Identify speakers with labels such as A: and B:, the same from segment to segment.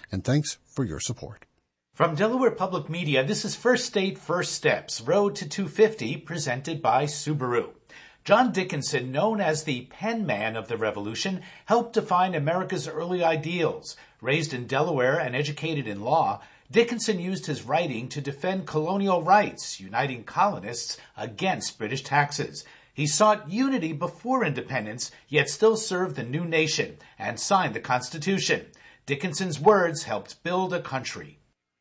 A: And thanks for your support.
B: From Delaware Public Media, this is First State, First Steps, Road to 250, presented by Subaru. John Dickinson, known as the pen man of the Revolution, helped define America's early ideals. Raised in Delaware and educated in law, Dickinson used his writing to defend colonial rights, uniting colonists against British taxes. He sought unity before independence, yet still served the new nation and signed the Constitution. Dickinson's words helped build a country.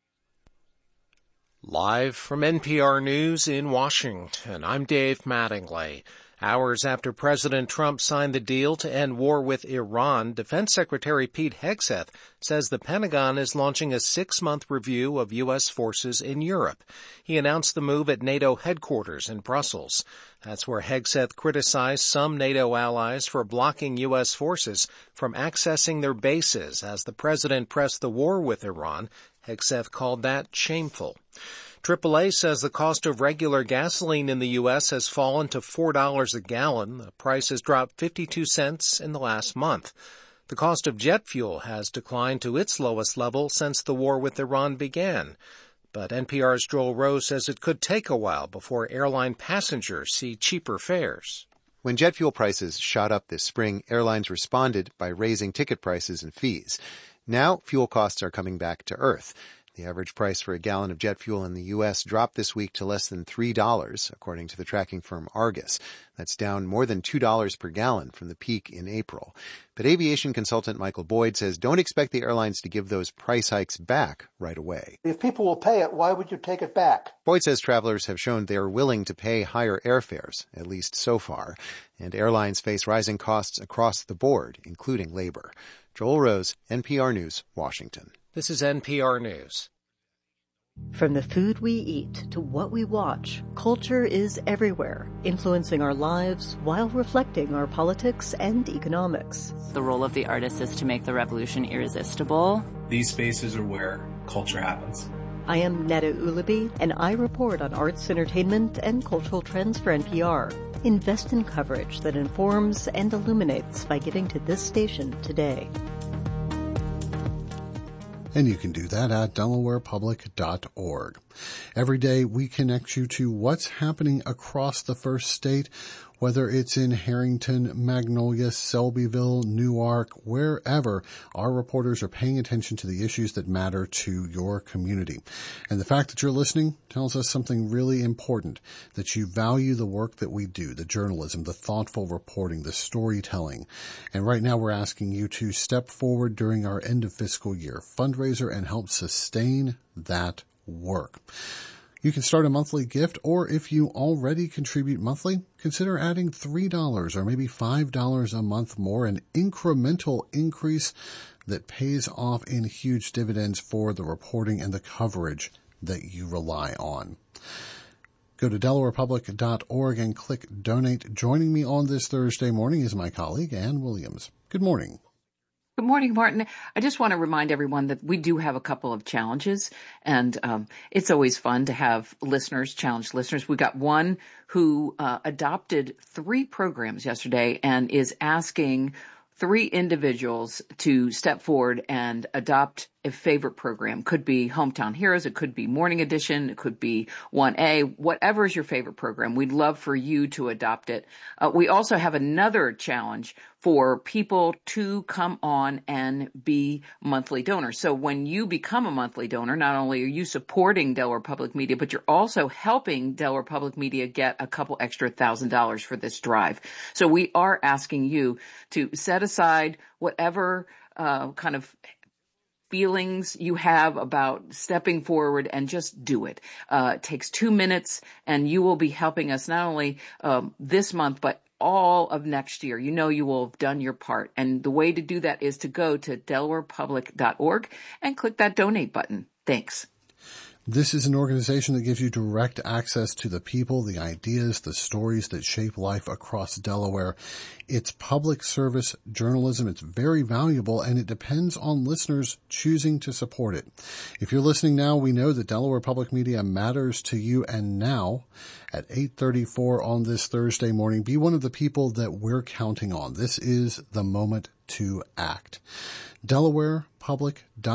C: Live from NPR News in Washington, I'm Dave Mattingly. Hours after President Trump signed the deal to end war with Iran, Defense Secretary Pete Hegseth says the Pentagon is launching a 6-month review of U.S. forces in Europe. He announced the move at NATO headquarters in Brussels. That's where Hegseth criticized some NATO allies for blocking U.S. forces from accessing their bases as the president pressed the war with Iran. Hegseth called that shameful. AAA says the cost of regular gasoline in the U.S. has fallen to $4 a gallon. The price has dropped 52 cents in the last month. The cost of jet fuel has declined to its lowest level since the war with Iran began. But NPR's Joel Rose says it could take a while before airline passengers see cheaper fares.
D: When jet fuel prices shot up this spring, airlines responded by raising ticket prices and fees. Now, fuel costs are coming back to earth. The average price for a gallon of jet fuel in the U.S. dropped this week to less than $3, according to the tracking firm Argus. That's down more than $2 per gallon from the peak in April. But aviation consultant Michael Boyd says don't expect the airlines to give those price hikes back right away.
E: If people will pay it, why would you take it back?
D: Boyd says travelers have shown they are willing to pay higher airfares, at least so far. And airlines face rising costs across the board, including labor. Joel Rose, NPR News, Washington.
C: This is NPR News.
F: From the food we eat to what we watch, culture is everywhere, influencing our lives while reflecting our politics and economics.
G: The role of the artist is to make the revolution irresistible.
H: These spaces are where culture happens.
F: I am Netta Ulaby, and I report on arts, entertainment, and cultural trends for NPR. Invest in coverage that informs and illuminates by getting to this station today.
A: And you can do that at DelawarePublic.org. Every day we connect you to what's happening across the First State, whether it's in Harrington, Magnolia, Selbyville, Newark, wherever. Our reporters are paying attention to the issues that matter to your community. And the fact that you're listening tells us something really important, that you value the work that we do, the journalism, the thoughtful reporting, the storytelling. And right now we're asking you to step forward during our end of fiscal year fundraiser and help sustain that work. You can start a monthly gift, or if you already contribute monthly, consider adding $3 or maybe $5 a month more, an incremental increase that pays off in huge dividends for the reporting and the coverage that you rely on. Go to DelawarePublic.org and click Donate. Joining me on this Thursday morning is my colleague, Ann Williams. Good morning.
I: Good morning, Martin. I just want to remind everyone that we do have a couple of challenges, and it's always fun to have challenge listeners. We got one who adopted 3 programs yesterday and is asking 3 individuals to step forward and adopt a favorite program. Could be Hometown Heroes, it could be Morning Edition, it could be 1A, whatever is your favorite program. We'd love for you to adopt it. We also have another challenge for people to come on and be monthly donors. So when you become a monthly donor, not only are you supporting Delaware Public Media, but you're also helping Delaware Public Media get a couple extra $1,000 for this drive. So we are asking you to set aside whatever kind of feelings you have about stepping forward and just do it. It takes 2 minutes, and you will be helping us not only this month, but all of next year. You know you will have done your part. And the way to do that is to go to DelawarePublic.org and click that donate button. Thanks.
A: This is an organization that gives you direct access to the people, the ideas, the stories that shape life across Delaware. It's public service journalism. It's very valuable, and it depends on listeners choosing to support it. If you're listening now, we know that Delaware Public Media matters to you, and now at 8:34 on this Thursday morning, be one of the people that we're counting on. This is the moment to act. DelawarePublic.org